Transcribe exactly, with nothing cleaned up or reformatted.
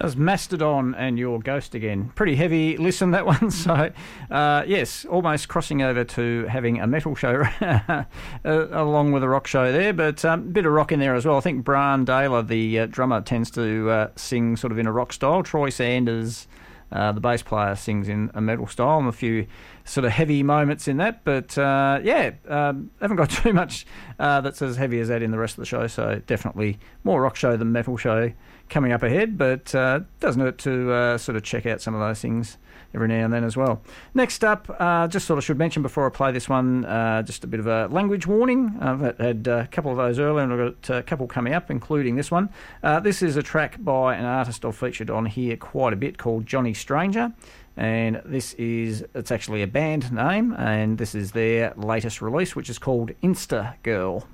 That was Mastodon and Your Ghost Again. Pretty heavy listen, that one. So, uh, yes, almost crossing over to having a metal show uh, along with a rock show there, but a um, bit of rock in there as well. I think Brian Daler, the uh, drummer, tends to uh, sing sort of in a rock style. Troy Sanders, uh, the bass player, sings in a metal style, and a few sort of heavy moments in that. But, uh, yeah, um, haven't got too much uh, that's as heavy as that in the rest of the show, so definitely more rock show than metal show coming up ahead, but uh, doesn't hurt to uh, sort of check out some of those things every now and then as well. Next up, uh, just sort of should mention before I play this one, uh, just a bit of a language warning. I've had a couple of those earlier, and I've got a couple coming up, including this one. Uh, this is a track by an artist I've featured on here quite a bit called Johnny Stranger, and this is, it's actually a band name, and this is their latest release, which is called Insta Girl.